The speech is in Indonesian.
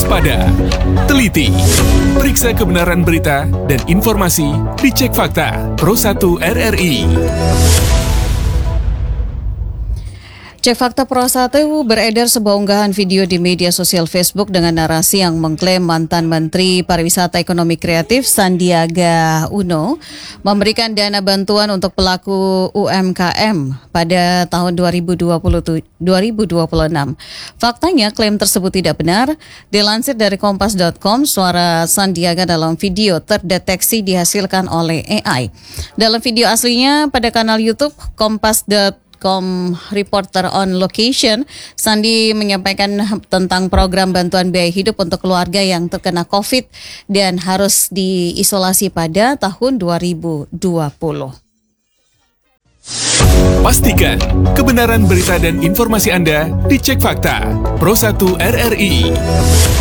waspada, teliti, periksa kebenaran berita dan informasi dicek fakta. Pro1 RRI. Cek Fakta Pro1 beredar sebuah unggahan video di media sosial Facebook dengan narasi yang mengklaim mantan Menteri Pariwisata Ekonomi Kreatif Sandiaga Uno memberikan dana bantuan untuk pelaku UMKM pada tahun 2026. Faktanya klaim tersebut tidak benar. Dilansir dari Kompas.com, suara Sandiaga dalam video terdeteksi dihasilkan oleh AI. Dalam video aslinya pada kanal YouTube Kompas.com Reporter on Location, Sandi menyampaikan tentang program bantuan biaya hidup untuk keluarga yang terkena COVID dan harus diisolasi pada tahun 2020. Pastikan kebenaran berita dan informasi Anda dicek fakta. Pro1 RRI.